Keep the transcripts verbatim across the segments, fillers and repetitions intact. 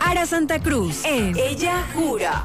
Ara Santa Cruz en Ella Jura.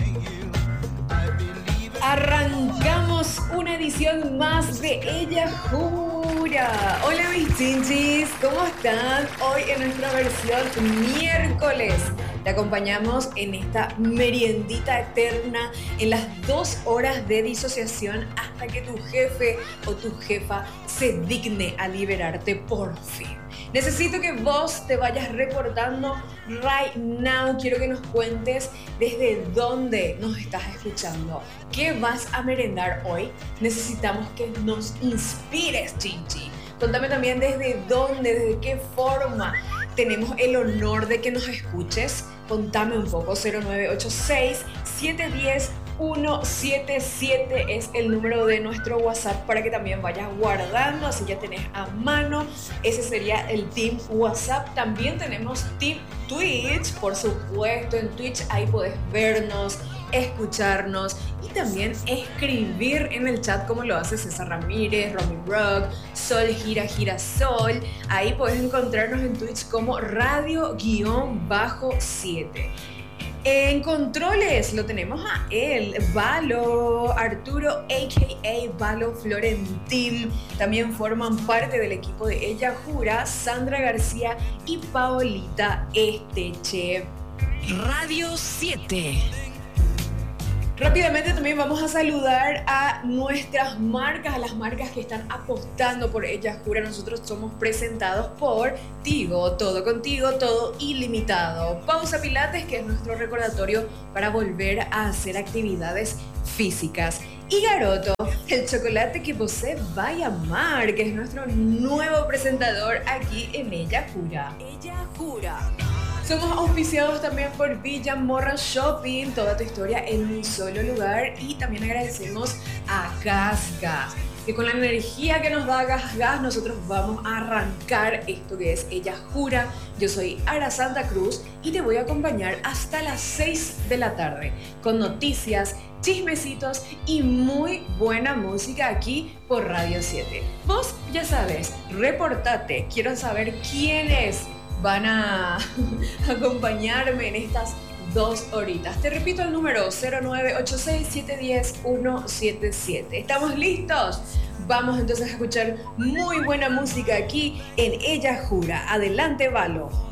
Arrancamos una edición más de Ella Jura. Hola mis chinchis, ¿cómo están? Hoy en nuestra versión miércoles te acompañamos en esta meriendita eterna en las dos horas de disociación hasta que tu jefe o tu jefa se digne a liberarte por fin. Necesito que vos te vayas reportando right now. Quiero que nos cuentes desde dónde nos estás escuchando. ¿Qué vas a merendar hoy? Necesitamos que nos inspires, chinchi. Contame también desde dónde, desde qué forma tenemos el honor de que nos escuches. Contame un poco. cero nueve ocho seis, siete uno cero, uno siete siete es el número de nuestro WhatsApp para que también vayas guardando, así ya tenés a mano. Ese sería el Team WhatsApp. También tenemos Team Twitch, por supuesto. En Twitch ahí podés vernos, escucharnos y también escribir en el chat como lo hace César Ramírez, Romy Rock, Sol Gira Gira Sol. Ahí podés encontrarnos en Twitch como radio siete. En controles lo tenemos a él, Valo, Arturo, a k a. Valo Florentín. También forman parte del equipo de Ella Jura, Sandra García y Paolita Esteche. Radio siete. Rápidamente también vamos a saludar a nuestras marcas, a las marcas que están apostando por Ella Jura. Nosotros somos presentados por Tigo, todo contigo, todo ilimitado. Pausa Pilates, que es nuestro recordatorio para volver a hacer actividades físicas. Y Garoto, el chocolate que vos vaya a amar, que es nuestro nuevo presentador aquí en Ella Jura. Ella Jura. Somos auspiciados también por Villa Morra Shopping, toda tu historia en un solo lugar. Y también agradecemos a Gas Gas, que con la energía que nos da Gas Gas, nosotros vamos a arrancar esto que es Ella Jura. Yo soy Ara Santa Cruz y te voy a acompañar hasta las seis de la tarde con noticias, chismecitos y muy buena música aquí por Radio siete. Vos ya sabes, reportate, quiero saber quiénes van a acompañarme en estas dos horitas. Te repito el número cero nueve ocho seis, siete uno cero, uno siete siete. ¿Estamos listos? Vamos entonces a escuchar muy buena música aquí en Ella Jura. Adelante, Valo.